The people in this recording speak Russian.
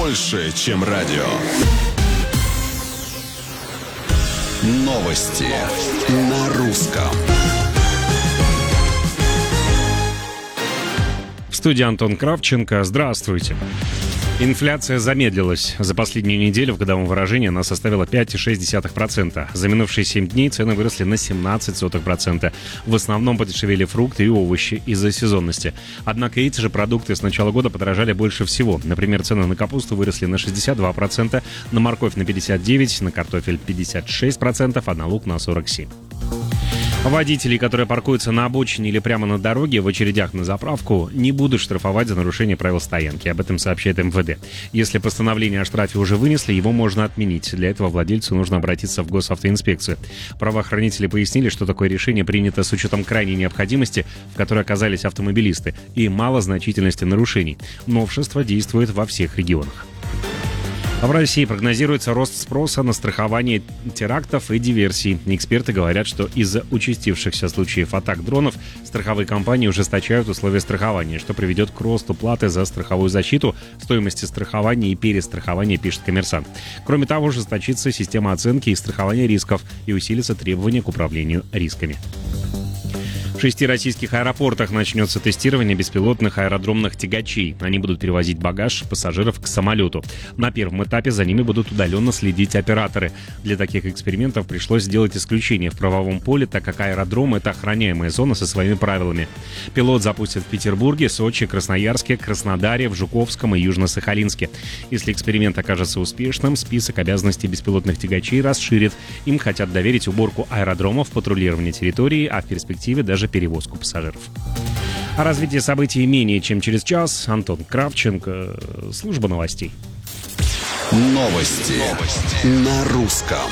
больше, чем радио. Новости на русском. В студии Антон Кравченко. Здравствуйте. Инфляция замедлилась. За последнюю неделю в годовом выражении она составила 5,6%. За минувшие 7 дней цены выросли на 17%. В основном подешевели фрукты и овощи из-за сезонности. Однако эти же продукты с начала года подорожали больше всего. Например, цены на капусту выросли на 62%, на морковь на 59%, на картофель 56%, а на лук на 47%. Водителей, которые паркуются на обочине или прямо на дороге в очередях на заправку, не будут штрафовать за нарушение правил стоянки. Об этом сообщает МВД. Если постановление о штрафе уже вынесли, его можно отменить. Для этого владельцу нужно обратиться в госавтоинспекцию. Правоохранители пояснили, что такое решение принято с учетом крайней необходимости, в которой оказались автомобилисты, и малозначительности нарушений. Новшество действует во всех регионах. В России прогнозируется рост спроса на страхование терактов и диверсий. Эксперты говорят, что из-за участившихся случаев атак дронов страховые компании ужесточают условия страхования, что приведет к росту платы за страховую защиту, стоимости страхования и перестрахования, пишет «Коммерсант». Кроме того, ужесточится система оценки и страхования рисков и усилится требования к управлению рисками. В 6 российских аэропортах начнется тестирование беспилотных аэродромных тягачей. Они будут перевозить багаж пассажиров к самолету. На первом этапе за ними будут удаленно следить операторы. Для таких экспериментов пришлось сделать исключение в правовом поле, так как аэродром — это охраняемая зона со своими правилами. Пилот запустят в Петербурге, Сочи, Красноярске, Краснодаре, в Жуковском и Южно-Сахалинске. Если эксперимент окажется успешным, список обязанностей беспилотных тягачей расширит. Им хотят доверить уборку аэродромов, патрулирование территории, а в перспективе даже перевозку пассажиров. О развитии событий менее чем через час. Антон Кравченко, служба новостей. Новости на русском.